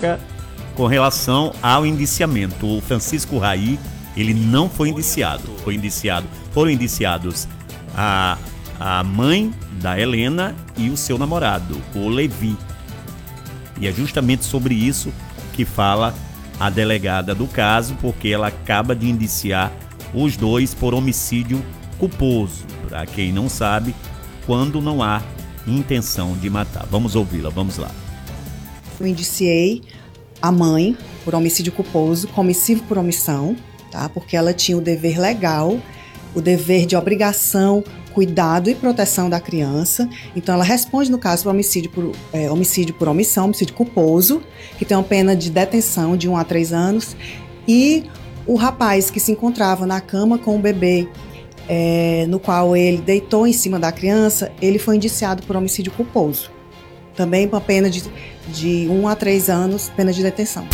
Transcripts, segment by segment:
coloca com relação ao indiciamento. O Francisco Raí, ele não foi indiciado. Foram indiciados a mãe da Helena e o seu namorado, o Levi. E é justamente sobre isso que fala a delegada do caso, porque ela acaba de indiciar os dois por homicídio culposo. Para quem não sabe, quando não há intenção de matar. Vamos ouvi-la, vamos lá. Eu indiciei a mãe por homicídio culposo, comissivo por omissão, tá? Porque ela tinha o dever legal, o dever de obrigação, cuidado e proteção da criança. Então ela responde no caso por homicídio por omissão, homicídio culposo, que tem uma pena de detenção de 1 a 3 anos. E o rapaz que se encontrava na cama com o bebê, no qual ele deitou em cima da criança, ele foi indiciado por homicídio culposo. Também com a pena de 1 a 3 anos, pena de detenção.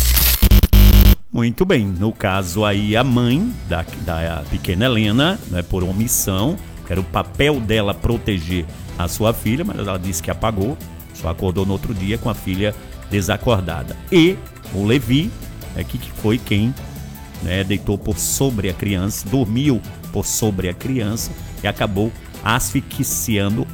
Muito bem, no caso aí a mãe da pequena Helena, né, por omissão, que era o papel dela proteger a sua filha, mas ela disse que apagou, só acordou no outro dia com a filha desacordada. E o Levi, que foi quem, né, deitou por sobre a criança, dormiu por sobre a criança e acabou asfixiando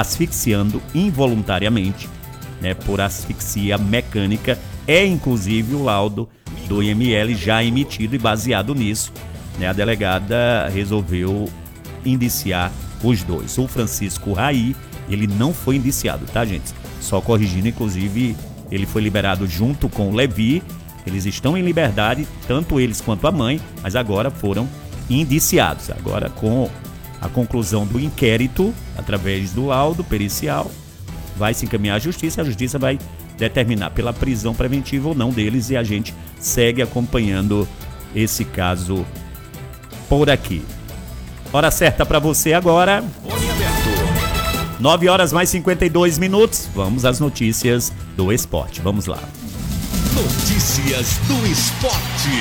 involuntariamente, né, por asfixia mecânica. É inclusive o laudo do IML já emitido, e baseado nisso, né, a delegada resolveu indiciar os dois. O Francisco Raí, ele não foi indiciado, tá, gente? Só corrigindo, inclusive, ele foi liberado junto com o Levi. Eles estão em liberdade, tanto eles quanto a mãe, mas agora foram indiciados. Agora, com a conclusão do inquérito, através do laudo pericial, vai se encaminhar à justiça, a justiça vai determinar pela prisão preventiva ou não deles, e a gente segue acompanhando esse caso por aqui. Hora certa para você agora. 9 horas mais 52 minutos. Vamos às notícias do esporte. Vamos lá. Notícias do esporte.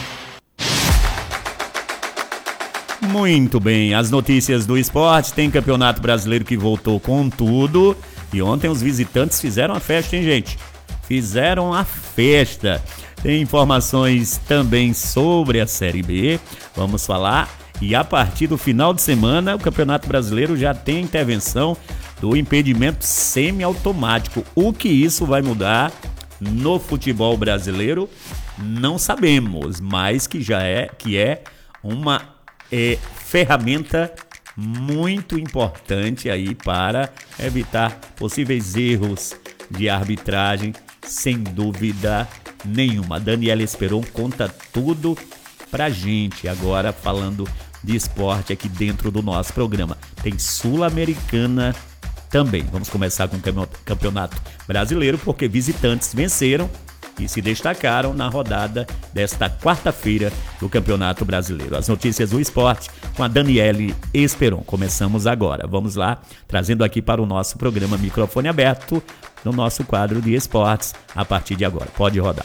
Muito bem, as notícias do esporte. Tem Campeonato Brasileiro que voltou com tudo. E ontem os visitantes fizeram a festa, hein, gente? Fizeram a festa. Tem informações também sobre a Série B. Vamos falar. E a partir do final de semana, o Campeonato Brasileiro já tem a intervenção do impedimento semiautomático. O que isso vai mudar no futebol brasileiro, não sabemos, mas que é uma ferramenta muito importante aí para evitar possíveis erros de arbitragem, sem dúvida nenhuma. Daniela Esperon conta tudo pra gente agora, falando de esporte aqui dentro do nosso programa. Tem Sul-Americana também. Vamos começar com o Campeonato Brasileiro, porque visitantes venceram e se destacaram na rodada desta quarta-feira do Campeonato Brasileiro. As notícias do esporte com a Daniele Esperon. Começamos agora. Vamos lá, trazendo aqui para o nosso programa Microfone Aberto, no nosso quadro de esportes, a partir de agora. Pode rodar.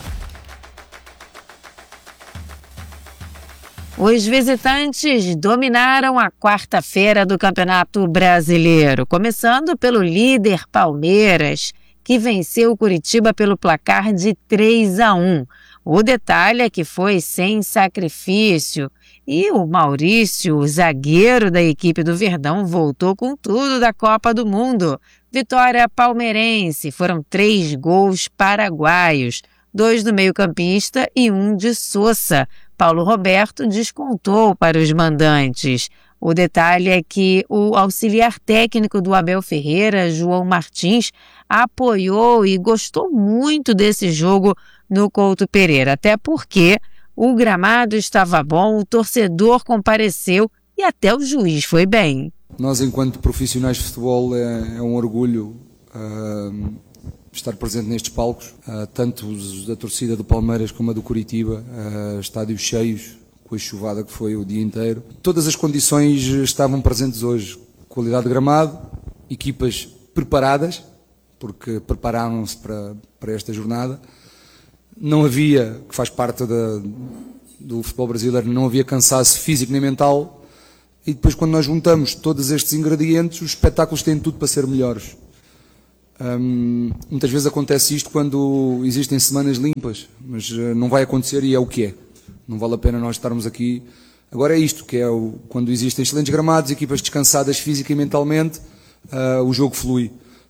Os visitantes dominaram a quarta-feira do Campeonato Brasileiro, começando pelo líder Palmeiras, que venceu o Curitiba pelo placar de 3-1. O detalhe é que foi sem sacrifício. E o Maurício, o zagueiro da equipe do Verdão, voltou com tudo da Copa do Mundo. Vitória palmeirense, foram 3 gols paraguaios, 2 do meio-campista e 1 de Sousa. Paulo Roberto descontou para os mandantes. O detalhe é que o auxiliar técnico do Abel Ferreira, João Martins, apoiou e gostou muito desse jogo no Couto Pereira, até porque o gramado estava bom, o torcedor compareceu e até o juiz foi bem. Nós, enquanto profissionais de futebol, é um orgulho estar presente nestes palcos, tanto os da torcida do Palmeiras como a do Curitiba, estádios cheios, com a chuvada que foi o dia inteiro. Todas as condições estavam presentes hoje, qualidade de gramado, equipas preparadas, porque prepararam-se para esta jornada. Não havia, que faz parte do futebol brasileiro, não havia cansaço físico nem mental, e depois, quando nós juntamos todos estes ingredientes, os espetáculos têm tudo para ser melhores. Muitas vezes acontece isto quando existem semanas limpas, mas não vai acontecer e é o que é. Não vale a pena nós estarmos aqui. Agora é isto, que é quando existem excelentes gramados, equipas descansadas fisicamente e mentalmente, o jogo flui.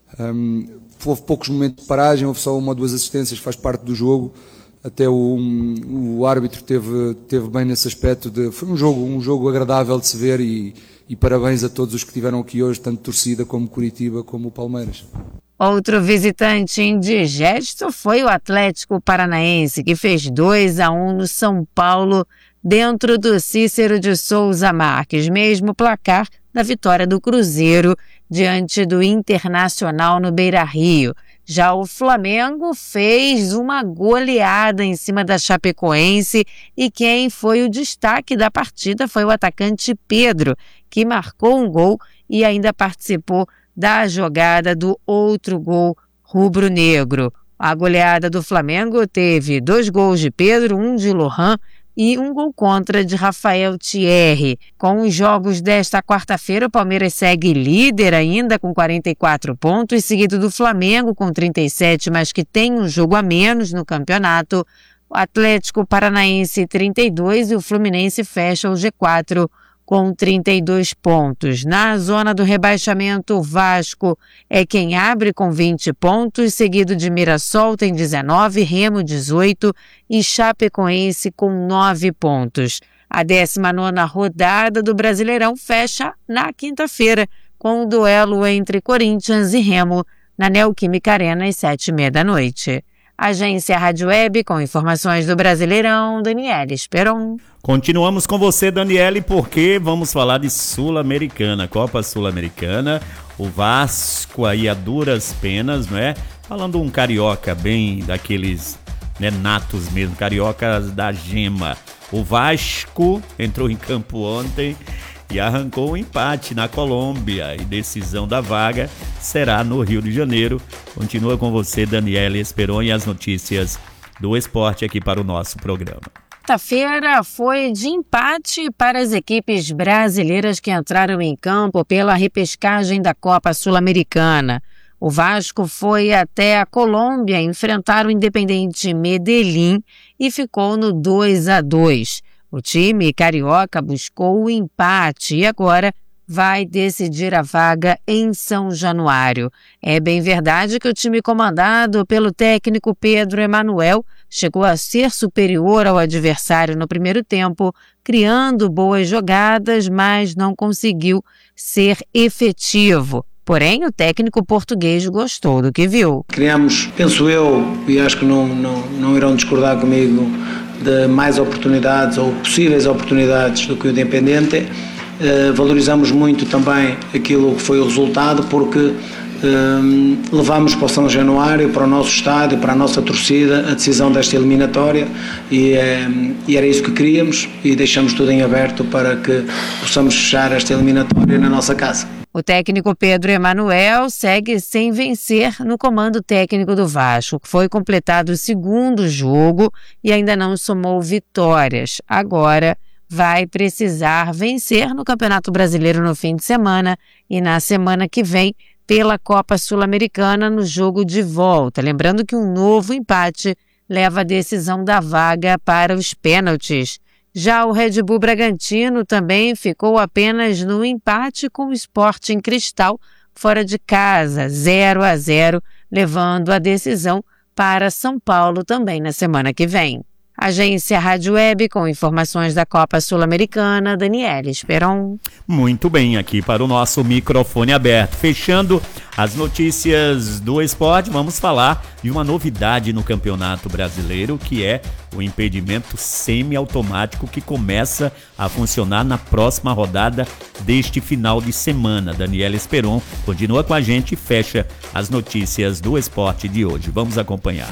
Houve poucos momentos de paragem, houve só 1 ou 2 assistências, faz parte do jogo. Até o árbitro teve bem nesse aspecto. Foi um jogo agradável de se ver e parabéns a todos os que estiveram aqui hoje, tanto torcida como Curitiba, como o Palmeiras. Outro visitante indigesto foi o Atlético Paranaense, que fez 2-1 no São Paulo, dentro do Cícero de Souza Marques, mesmo placar da vitória do Cruzeiro diante do Internacional no Beira-Rio. Já o Flamengo fez uma goleada em cima da Chapecoense e quem foi o destaque da partida foi o atacante Pedro, que marcou um gol e ainda participou da jogada do outro gol rubro-negro. A goleada do Flamengo teve 2 gols de Pedro, 1 de Lohan e 1 gol contra de Rafael Thierry. Com os jogos desta quarta-feira, o Palmeiras segue líder ainda com 44 pontos, seguido do Flamengo com 37, mas que tem um jogo a menos no campeonato. O Atlético Paranaense 32 e o Fluminense fecha o G4 com 32 pontos. Na zona do rebaixamento, o Vasco é quem abre com 20 pontos, seguido de Mirassol tem 19, Remo 18 e Chapecoense com 9 pontos. A 19ª rodada do Brasileirão fecha na quinta-feira, com o duelo entre Corinthians e Remo na Neoquímica Arena às 7h30 da noite. Agência Rádio Web, com informações do Brasileirão, Daniele Esperon. Continuamos com você, Daniele, porque vamos falar de Sul-Americana, Copa Sul-Americana. O Vasco aí a duras penas, não é? Falando um carioca bem daqueles, né, natos mesmo, cariocas da gema. O Vasco entrou em campo ontem e arrancou um empate na Colômbia e decisão da vaga será no Rio de Janeiro. Continua com você, Daniele Esperon, e as notícias do esporte aqui para o nosso programa. Quarta-feira foi de empate para as equipes brasileiras que entraram em campo pela repescagem da Copa Sul-Americana. O Vasco foi até a Colômbia enfrentar o Independiente Medellín e ficou no 2-2. O time carioca buscou o empate e agora vai decidir a vaga em São Januário. É bem verdade que o time comandado pelo técnico Pedro Emanuel chegou a ser superior ao adversário no primeiro tempo, criando boas jogadas, mas não conseguiu ser efetivo. Porém, o técnico português gostou do que viu. Criamos, penso eu, e acho que não irão discordar comigo, de mais oportunidades ou possíveis oportunidades do que o Independente. Valorizamos muito também aquilo que foi o resultado, porque levamos para o São Januário, para o nosso estádio, para a nossa torcida, a decisão desta eliminatória e era isso que queríamos e deixamos tudo em aberto para que possamos fechar esta eliminatória na nossa casa. O técnico Pedro Emanuel segue sem vencer no comando técnico do Vasco, que foi completado o segundo jogo e ainda não somou vitórias. Agora vai precisar vencer no Campeonato Brasileiro no fim de semana e na semana que vem pela Copa Sul-Americana no jogo de volta. Lembrando que um novo empate leva a decisão da vaga para os pênaltis. Já o Red Bull Bragantino também ficou apenas no empate com o Sporting Cristal fora de casa, 0-0, levando a decisão para São Paulo também na semana que vem. Agência Rádio Web, com informações da Copa Sul-Americana, Daniele Esperon. Muito bem, aqui para o nosso microfone aberto. Fechando as notícias do esporte, vamos falar de uma novidade no Campeonato Brasileiro, que é o impedimento semiautomático que começa a funcionar na próxima rodada deste final de semana. Daniele Esperon continua com a gente e fecha as notícias do esporte de hoje. Vamos acompanhar.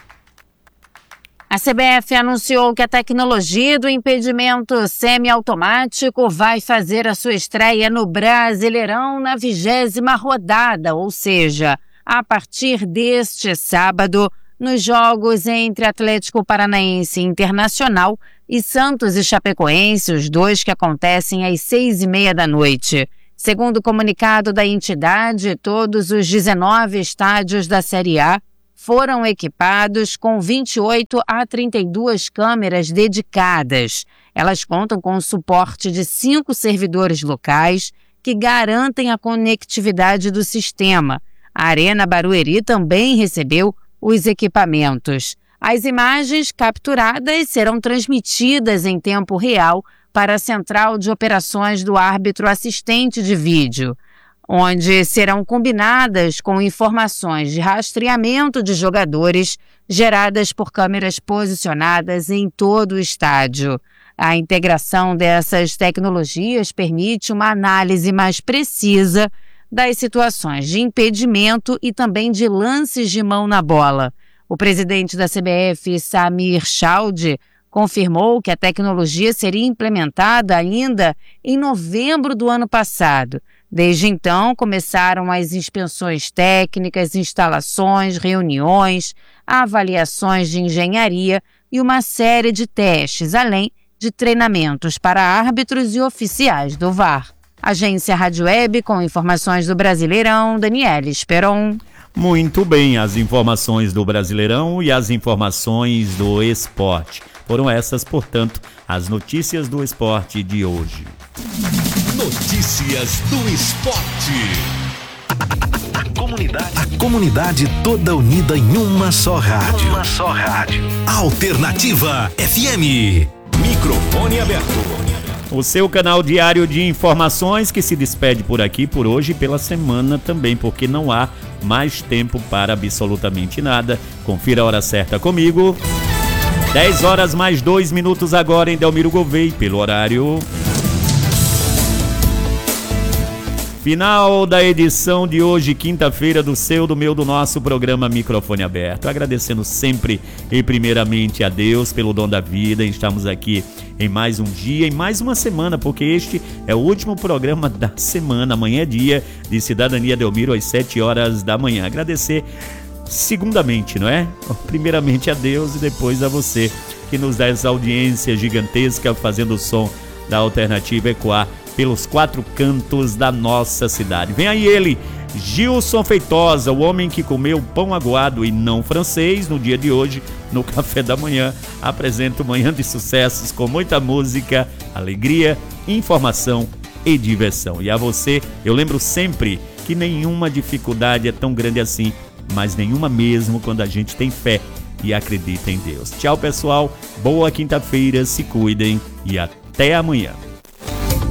A CBF anunciou que a tecnologia do impedimento semiautomático vai fazer a sua estreia no Brasileirão na 20ª rodada, ou seja, a partir deste sábado, nos jogos entre Atlético Paranaense Internacional e Santos e Chapecoense, os dois que acontecem às 6h30 da noite. Segundo o comunicado da entidade, todos os 19 estádios da Série A foram equipados com 28 a 32 câmeras dedicadas. Elas contam com o suporte de 5 servidores locais que garantem a conectividade do sistema. A Arena Barueri também recebeu os equipamentos. As imagens capturadas serão transmitidas em tempo real para a Central de Operações do Árbitro Assistente de Vídeo, onde serão combinadas com informações de rastreamento de jogadores geradas por câmeras posicionadas em todo o estádio. A integração dessas tecnologias permite uma análise mais precisa das situações de impedimento e também de lances de mão na bola. O presidente da CBF, Samir Chaudhry, confirmou que a tecnologia seria implementada ainda em novembro do ano passado. Desde então, começaram as inspeções técnicas, instalações, reuniões, avaliações de engenharia e uma série de testes, além de treinamentos para árbitros e oficiais do VAR. Agência Rádio Web, com informações do Brasileirão, Daniela Esperon. Muito bem, as informações do Brasileirão e as informações do esporte. Foram essas, portanto, as notícias do esporte de hoje. Notícias do esporte. A comunidade toda unida em uma só rádio. Alternativa FM. Microfone aberto. O seu canal diário de informações que se despede por aqui, por hoje e pela semana também, porque não há mais tempo para absolutamente nada. Confira a hora certa comigo. 10 horas mais 2 minutos agora em Delmiro Gouveia, pelo horário. Final da edição de hoje, quinta-feira, do seu, do meu, do nosso programa Microfone Aberto. Agradecendo sempre e primeiramente a Deus pelo dom da vida. Estamos aqui em mais um dia, em mais uma semana, porque este é o último programa da semana. Amanhã é dia de Cidadania Delmiro, às 7 horas da manhã. Agradecer segundamente, não é? Primeiramente a Deus e depois a você, que nos dá essa audiência gigantesca, fazendo o som da Alternativa ecoar pelos 4 cantos da nossa cidade. Vem aí ele, Gilson Feitosa, o homem que comeu pão aguado e não francês no dia de hoje, no café da manhã. Apresenta o Manhã de Sucessos com muita música, alegria, informação e diversão. E a você, eu lembro sempre que nenhuma dificuldade é tão grande assim, mas nenhuma mesmo quando a gente tem fé e acredita em Deus. Tchau, pessoal. Boa quinta-feira, se cuidem e até amanhã.